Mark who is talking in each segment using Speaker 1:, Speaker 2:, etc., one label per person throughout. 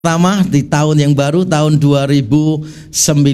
Speaker 1: Pertama di tahun yang baru, tahun 2019.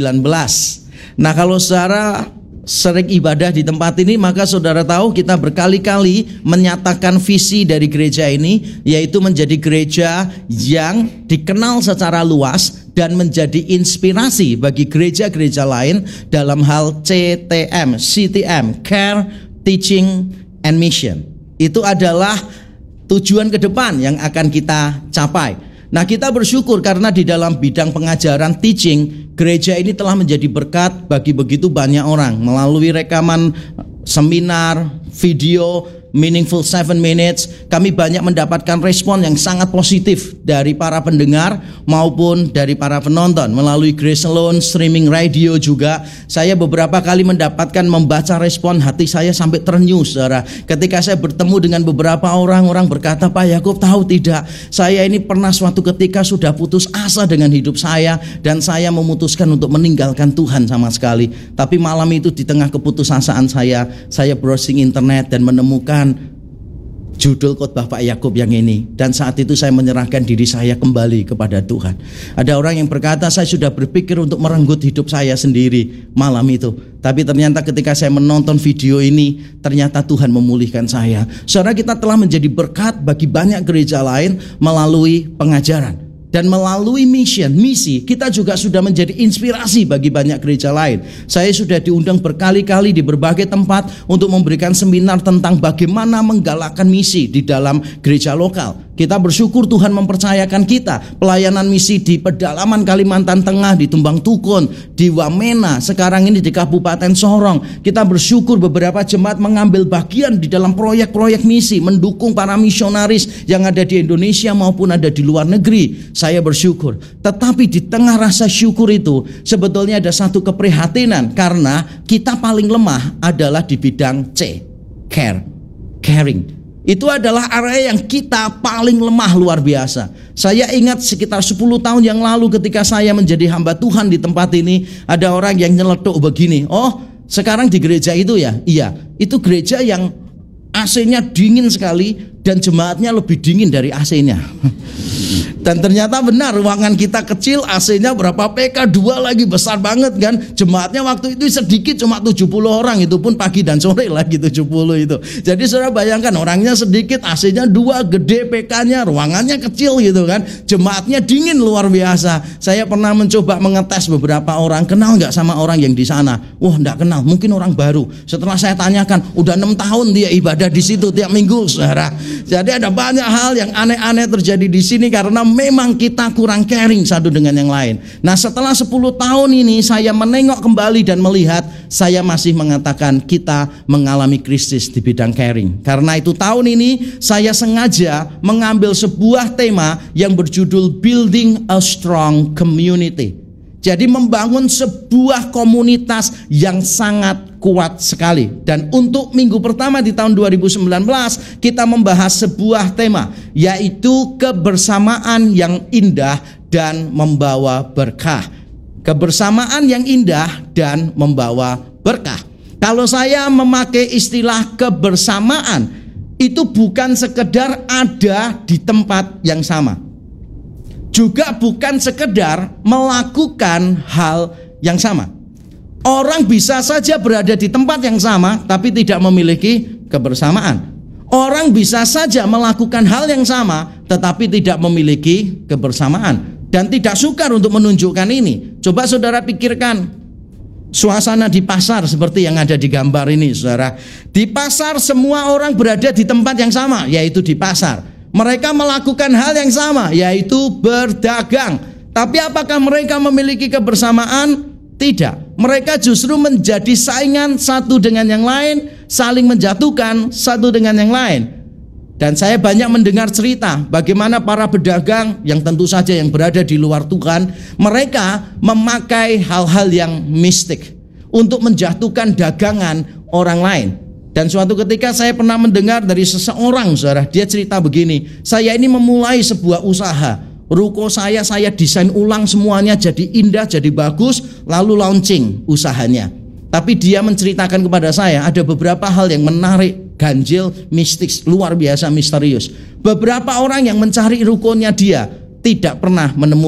Speaker 1: Nah, kalau saudara sering ibadah di tempat ini, maka saudara tahu kita berkali-kali menyatakan visi dari gereja ini, yaitu menjadi gereja yang dikenal secara luas dan menjadi inspirasi bagi gereja-gereja lain dalam hal CTM, Care, Teaching, and Mission. Itu adalah tujuan ke depan yang akan kita capai. Nah, kita bersyukur karena di dalam bidang pengajaran teaching, gereja ini telah menjadi berkat bagi begitu banyak orang melalui rekaman seminar, video, Meaningful 7 Minutes. Kami banyak mendapatkan respon yang sangat positif dari para pendengar maupun dari para penonton. Melalui Grace Alone, streaming radio juga, saya beberapa kali mendapatkan membaca respon, hati saya sampai ternyus, saudara. Ketika saya bertemu dengan beberapa orang berkata, "Pak Yakub, tahu tidak, saya ini pernah suatu ketika sudah putus asa dengan hidup saya dan saya memutuskan untuk meninggalkan Tuhan sama sekali. Tapi malam itu di tengah keputusasaan saya browsing internet dan menemukan judul khotbah Pak Yakub yang ini, dan saat itu saya menyerahkan diri saya kembali kepada Tuhan." Ada orang yang berkata, "Saya sudah berpikir untuk merenggut hidup saya sendiri malam itu, tapi ternyata ketika saya menonton video ini, ternyata Tuhan memulihkan saya." Saudara, kita telah menjadi berkat bagi banyak gereja lain melalui pengajaran. Dan melalui misi, kita juga sudah menjadi inspirasi bagi banyak gereja lain. Saya sudah diundang berkali-kali di berbagai tempat untuk memberikan seminar tentang bagaimana menggalakkan misi di dalam gereja lokal. Kita bersyukur Tuhan mempercayakan kita pelayanan misi di pedalaman Kalimantan Tengah, di Tumbang Tukun, di Wamena, sekarang ini di Kabupaten Sorong. Kita bersyukur beberapa jemaat mengambil bagian di dalam proyek-proyek misi, mendukung para misionaris yang ada di Indonesia maupun ada di luar negeri. Saya bersyukur. Tetapi di tengah rasa syukur itu, sebetulnya ada satu keprihatinan, karena kita paling lemah adalah di bidang caring. Itu adalah area yang kita paling lemah luar biasa. Saya ingat sekitar 10 tahun yang lalu ketika saya menjadi hamba Tuhan di tempat ini, ada orang yang nyeletuk begini, "Oh, sekarang di gereja itu ya?" Iya, itu gereja yang AC-nya dingin sekali dan jemaatnya lebih dingin dari AC-nya. Dan ternyata benar, ruangan kita kecil, AC-nya berapa PK, 2 lagi, besar banget kan. Jemaatnya waktu itu sedikit, cuma 70 orang, itu pun pagi dan sore lagi 70 itu. Jadi saudara bayangkan, orangnya sedikit, AC-nya 2, gede PK-nya, ruangannya kecil gitu kan. Jemaatnya dingin luar biasa. Saya pernah mencoba mengetes beberapa orang, kenal gak sama orang yang di sana? Wah, gak kenal, mungkin orang baru. Setelah saya tanyakan, udah 6 tahun dia ibadah di situ tiap minggu, saudara. Jadi ada banyak hal yang aneh-aneh terjadi di sini karena memang kita kurang caring satu dengan yang lain. Nah, setelah 10 tahun ini saya menengok kembali dan melihat saya masih mengatakan kita mengalami krisis di bidang caring. Karena itu tahun ini saya sengaja mengambil sebuah tema yang berjudul Building a Strong Community. Jadi membangun sebuah komunitas yang sangat kuat sekali. Dan untuk minggu pertama di tahun 2019 kita membahas sebuah tema, yaitu kebersamaan yang indah dan membawa berkah. Kebersamaan yang indah dan membawa berkah. Kalau saya memakai istilah kebersamaan, itu bukan sekedar ada di tempat yang sama, juga bukan sekedar melakukan hal yang sama. Orang bisa saja berada di tempat yang sama tapi tidak memiliki kebersamaan. Orang bisa saja melakukan hal yang sama tetapi tidak memiliki kebersamaan, dan tidak sukar untuk menunjukkan ini. Coba saudara pikirkan suasana di pasar seperti yang ada di gambar ini, saudara. Di pasar semua orang berada di tempat yang sama, yaitu di pasar. Mereka melakukan hal yang sama, yaitu berdagang. Tapi apakah mereka memiliki kebersamaan? Tidak. Mereka justru menjadi saingan satu dengan yang lain, saling menjatuhkan satu dengan yang lain. Dan saya banyak mendengar cerita bagaimana para pedagang yang tentu saja yang berada di luar Tuhan, mereka memakai hal-hal yang mistik untuk menjatuhkan dagangan orang lain. Dan suatu ketika saya pernah mendengar dari seseorang, saudara, dia cerita begini, "Saya ini memulai sebuah usaha. Ruko saya desain ulang semuanya jadi indah, jadi bagus, lalu launching usahanya. Tapi dia menceritakan kepada saya ada beberapa hal yang menarik, ganjil, mistik, luar biasa misterius. Beberapa orang yang mencari rukonya dia, tidak pernah menemukan